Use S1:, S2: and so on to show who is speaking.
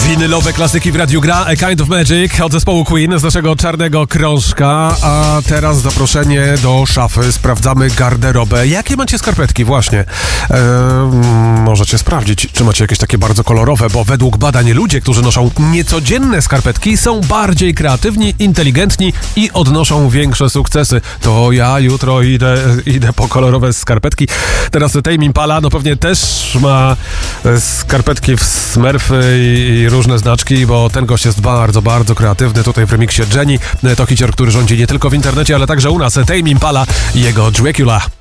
S1: Winylowe klasyki w radiu gra A Kind of Magic od zespołu Queen z naszego czarnego krążka. A teraz zaproszenie do szafy. Sprawdzamy garderobę. Jakie macie skarpetki? Właśnie. Możecie sprawdzić, czy macie jakieś takie bardzo kolorowe, bo według badań ludzie, którzy noszą niecodzienne skarpetki, są bardziej kreatywni, inteligentni i odnoszą większe sukcesy. To ja jutro idę po kolorowe skarpetki. Teraz Tame Impala, no pewnie też ma skarpetki w Smurfy i różne znaczki, bo ten gość jest bardzo, bardzo kreatywny. Tutaj w remiksie Jenny to hicior, który rządzi nie tylko w internecie, ale także u nas. Tame Impala i jego Dracula.